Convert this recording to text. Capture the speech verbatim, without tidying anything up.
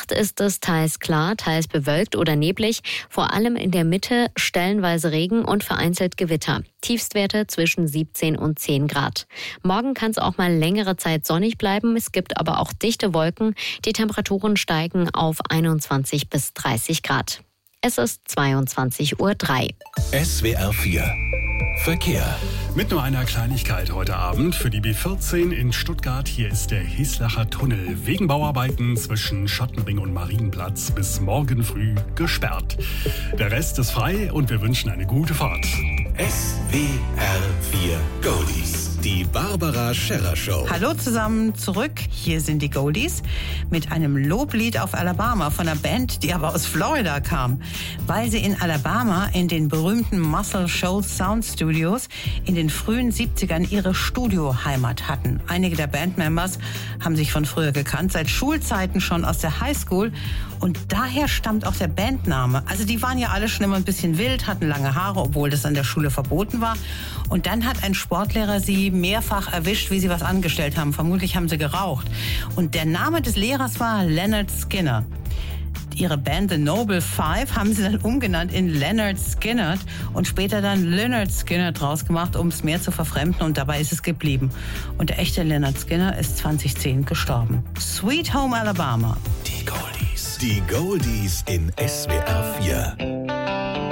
Nacht ist es teils klar, teils bewölkt oder neblig. Vor allem in der Mitte stellenweise Regen und vereinzelt Gewitter. Tiefstwerte zwischen siebzehn und zehn Grad. Morgen kann es auch mal längere Zeit sonnig bleiben. Es gibt aber auch dichte Wolken. Die Temperaturen steigen auf einundzwanzig bis dreißig Grad. Es ist zweiundzwanzig Uhr drei. S W R vier Verkehr. Mit nur einer Kleinigkeit heute Abend für die B vierzehn in Stuttgart. Hier ist der Hislacher Tunnel wegen Bauarbeiten zwischen Schottenring und Marienplatz bis morgen früh gesperrt. Der Rest ist frei und wir wünschen eine gute Fahrt. S W R vier Goldies, die Barbara Scherrer Show. Hallo zusammen zurück, hier sind die Goldies mit einem Loblied auf Alabama von einer Band, die aber aus Florida kam, weil sie in Alabama in den berühmten Muscle Shoals Sound Studios in den frühen siebzigern ihre Studioheimat hatten. Einige der Bandmembers haben sich von früher gekannt, seit Schulzeiten schon aus der Highschool, und daher stammt auch der Bandname. Also die waren ja alle schon immer ein bisschen wild, hatten lange Haare, obwohl das an der Schule verboten war. Und dann hat ein Sportlehrer sie mehrfach erwischt, wie sie was angestellt haben. Vermutlich haben sie geraucht. Und der Name des Lehrers war Lynyrd Skynyrd. Ihre Band The Noble Five haben sie dann umgenannt in Lynyrd Skynyrd und später dann Lynyrd Skynyrd draus gemacht, um es mehr zu verfremden, und dabei ist es geblieben. Und der echte Lynyrd Skynyrd ist zwanzig zehn gestorben. Sweet Home Alabama. Die Goldies. Die Goldies in S W R vier.